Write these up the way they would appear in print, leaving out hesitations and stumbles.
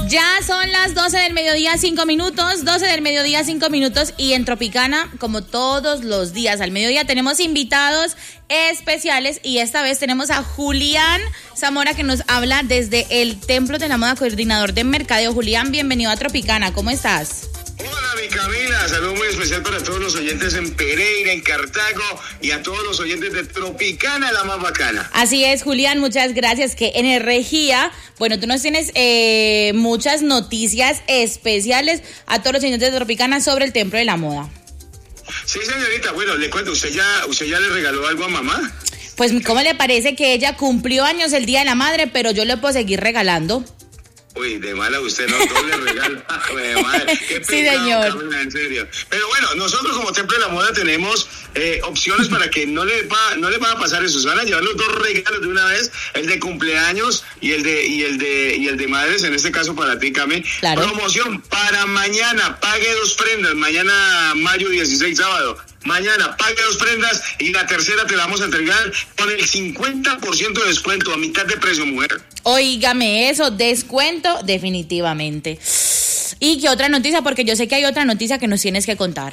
Ya son las 12 del mediodía, 5 minutos, 12 del mediodía, 5 minutos, y en Tropicana, como todos los días al mediodía, tenemos invitados especiales, y esta vez tenemos a Julián Zamora, que nos habla desde el Templo de la Moda, coordinador de mercadeo. Julián, bienvenido a Tropicana, ¿cómo estás? Hola, mi Camila, saludo muy especial para todos los oyentes en Pereira, en Cartago, y a todos los oyentes de Tropicana, la más bacana. Así es, Julián, muchas gracias. Que energía, bueno, tú nos tienes muchas noticias especiales a todos los oyentes de Tropicana sobre el Templo de la Moda. Sí, señorita, bueno, le cuento, ¿usted ya le regaló algo a mamá? Pues, ¿cómo le parece que ella cumplió años el Día de la Madre, pero yo le puedo seguir regalando? Uy, de mala usted, no, doble regalo. De madre. Qué sí, señor. Camila, en serio. Pero bueno, nosotros como Templo de la Moda tenemos opciones para que no le va a pasar eso. Se van a llevar los dos regalos de una vez, el de cumpleaños y el de madres, en este caso para ti, Cami. Claro. Promoción para mañana, pague 2 prendas, mañana mayo 16, sábado. Mañana pague 2 prendas y la tercera te la vamos a entregar con el 50% de descuento, a mitad de precio, mujer. Óigame eso, descuento definitivamente. ¿Y qué otra noticia? Porque yo sé que hay otra noticia que nos tienes que contar.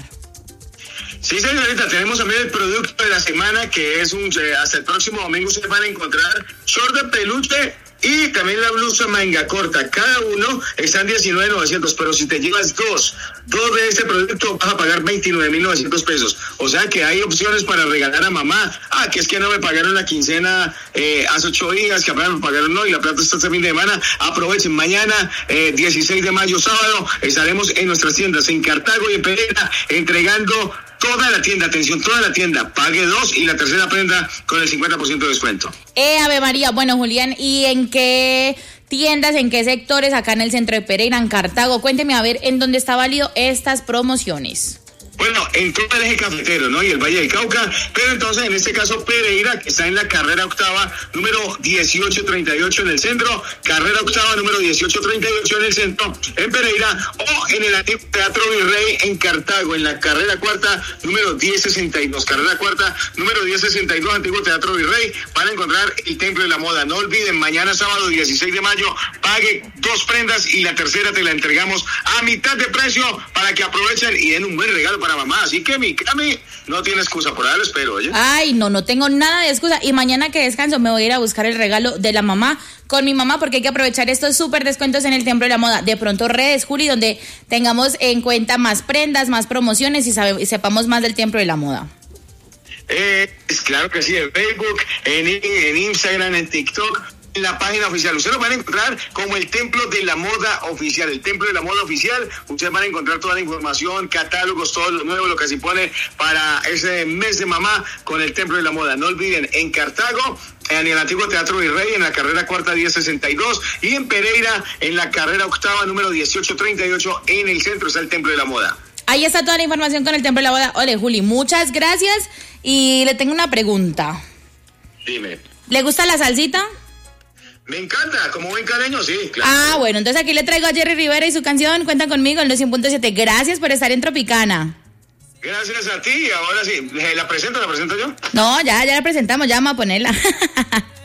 Sí, señorita, tenemos también el producto de la semana, que es hasta el próximo domingo se van a encontrar short de peluche y también la blusa manga corta. Cada uno están $19,900, pero si te llevas dos de este producto vas a pagar $29,900 pesos. O sea que hay opciones para regalar a mamá. Que es que no me pagaron la quincena hace 8 días, que apenas me pagaron no, y la plata está este fin de semana. Aprovechen, mañana 16 de mayo, sábado, estaremos en nuestras tiendas en Cartago y en Pereira entregando toda la tienda, atención, toda la tienda, pague 2 y la tercera prenda con el 50% de descuento. Ave María, bueno, Julián, ¿y en qué tiendas, en qué sectores acá en el centro de Pereira, en Cartago? Cuénteme a ver en dónde está válido estas promociones. Bueno, en todo el eje cafetero, ¿no? Y el Valle del Cauca, pero entonces en este caso Pereira, que está en la carrera octava, número 1838 en el centro, carrera octava, número 1838 en el centro, en Pereira, o en el antiguo Teatro Virrey en Cartago, en la carrera cuarta, número 1062, carrera cuarta, número 1062, antiguo Teatro Virrey, van a encontrar el Templo de la Moda. No olviden, mañana sábado 16 de mayo, pague 2 prendas y la tercera te la entregamos a mitad de precio para que aprovechen y den un buen regalo para mamá, así que mi Cami no tiene excusa, por ahora espero, oye. Ay, no tengo nada de excusa, y mañana que descanso me voy a ir a buscar el regalo de la mamá con mi mamá, porque hay que aprovechar estos súper descuentos en el Templo de la Moda. De pronto redes, Juli, donde tengamos en cuenta más prendas, más promociones y sepamos más del Templo de la Moda. Claro que sí, en Facebook, en Instagram, en TikTok, en la página oficial. Ustedes lo van a encontrar como el Templo de la Moda Oficial. El Templo de la Moda Oficial. Ustedes van a encontrar toda la información, catálogos, todo lo nuevo, lo que se pone para ese mes de mamá con el Templo de la Moda. No olviden, en Cartago, en el antiguo Teatro Virrey, en la carrera cuarta 1062, y en Pereira, en la carrera octava, número 1838, en el centro está el Templo de la Moda. Ahí está toda la información con el Templo de la Moda. Ole, Juli, muchas gracias. Y le tengo una pregunta. Dime. ¿Le gusta la salsita? Me encanta, como buen caleño, sí, claro. Bueno, entonces aquí le traigo a Jerry Rivera y su canción Cuentan conmigo en los 100.7. Gracias por estar en Tropicana. Gracias a ti, ahora sí, ¿la presento yo? No, ya la presentamos, ya vamos a ponerla.